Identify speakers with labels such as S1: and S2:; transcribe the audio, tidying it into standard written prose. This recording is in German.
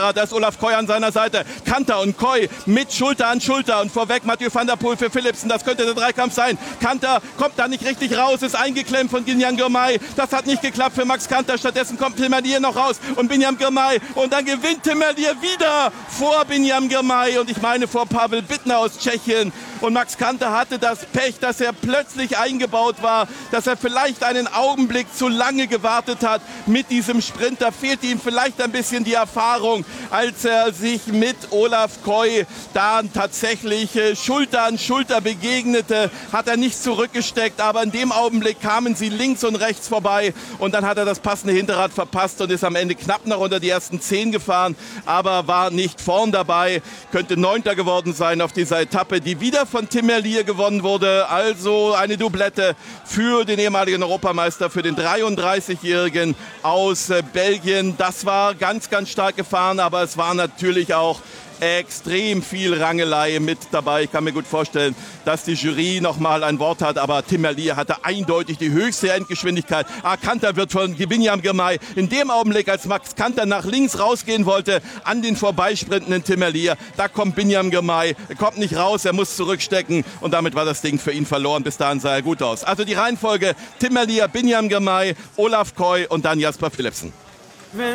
S1: Hinterrad. Da ist Olaf Koy an seiner Seite. Kanter und Koy mit Schulter an Schulter und vorweg Mathieu van der Poel für Philipsen. Das könnte der Dreikampf sein. Kanter kommt da nicht richtig raus, ist eingeklemmt von Binyam Girmay. Das hat nicht geklappt für Max Kanter. Stattdessen kommt Tim Merlier noch raus und Binyam Girmay. Und dann gewinnt Tim Merlier wieder vor Binyam Girmay und ich meine vor Pavel Bittner aus Tschechien. Und Max Kanter hatte das Pech, dass er plötzlich eingebaut war, dass er vielleicht einen Augenblick zu lange gewartet hat mit diesem Sprint. Da fehlte ihm vielleicht ein bisschen die Erfahrung, als er sich mit Olaf Koy da tatsächlich Schulter an Schulter begegnete, hat er nicht zurückgesteckt, aber in dem Augenblick kamen sie links und rechts vorbei und dann hat er das passende Hinterrad verpasst und ist am Ende knapp noch unter die ersten 10 gefahren, aber war nicht vorn dabei, könnte 9. geworden sein auf dieser Etappe, die wieder von Tim Merlier gewonnen wurde, also eine Doublette für den ehemaligen Europameister, für den 33-Jährigen aus Belgien. Das war ganz, ganz stark gefahren, aber es war natürlich auch extrem viel Rangelei mit dabei. Ich kann mir gut vorstellen, dass die Jury noch mal ein Wort hat, aber Tim Merlier hatte eindeutig die höchste Endgeschwindigkeit. Kanter wird von Binyam Girmay in dem Augenblick, als Max Kanter nach links rausgehen wollte, an den vorbeisprintenden Tim Merlier, da kommt Binyam Girmay, er kommt nicht raus, er muss zurückstecken und damit war das Ding für ihn verloren. Bis dahin sah er gut aus. Also die Reihenfolge: Tim Merlier, Binyam Girmay, Olaf Koy und dann Jasper Philipsen.